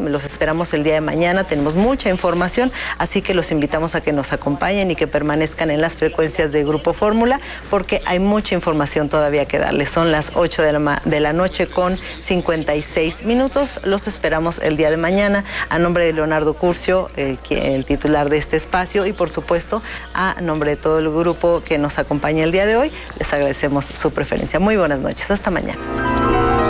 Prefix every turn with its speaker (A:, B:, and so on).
A: los esperamos el día de mañana, tenemos mucha información, así que los invitamos a que nos acompañen y que permanezcan en las frecuencias de Grupo Fórmula, porque hay mucha información todavía que darles. Son las 8 de la noche con 56 minutos. Los esperamos el día de mañana. A nombre de Leonardo Curcio, el titular de este espacio, y por supuesto a nombre de todo el grupo que nos acompaña el día de hoy, les agradecemos su preferencia. Muy buenas noches. Hasta mañana.